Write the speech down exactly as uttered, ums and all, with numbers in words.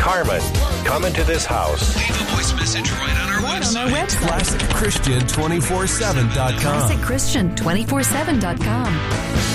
Carmen, come into this house. Leave a voice message right on our Right website. on our website. classic christian two four seven dot com. classic christian two four seven dot com.